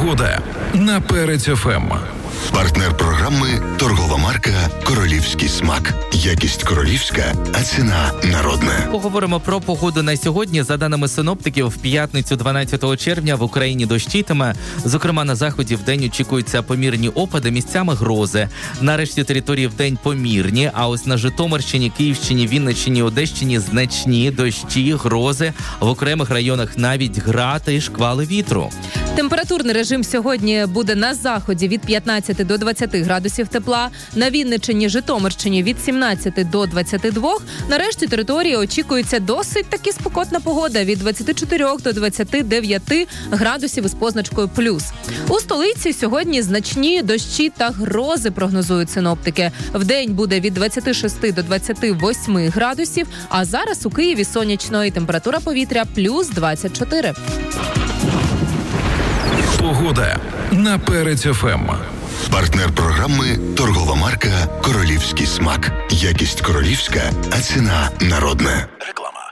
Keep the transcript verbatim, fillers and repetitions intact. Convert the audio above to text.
Погода на Перець еф ем. Партнер програми – торгова марка «Королівський смак». Якість королівська, а ціна народна. Поговоримо про погоду на сьогодні. За даними синоптиків, в п'ятницю дванадцятого червня в Україні дощитиме. Зокрема, на заході вдень очікуються помірні опади, місцями грози. На решті території вдень помірні, а ось на Житомирщині, Київщині, Вінниччині, Одещині значні дощі, грози. В окремих районах навіть град і шквали вітру. Температурний режим сьогодні буде на заході від п'ятнадцяти до двадцяти градусів тепла, на Вінниччині, Житомирщині від сімнадцяти до двадцяти двох. На решті території очікується досить таки спекотна погода від двадцяти чотирьох до двадцяти дев'яти градусів із позначкою плюс. У столиці сьогодні значні дощі та грози, прогнозують синоптики. Вдень буде від двадцяти шести до двадцяти восьми градусів, а зараз у Києві сонячно і температура повітря плюс двадцять чотири. Погода на Перець еф ем. Партнер програми – торгова марка «Королівський смак». Якість королівська, а ціна народна.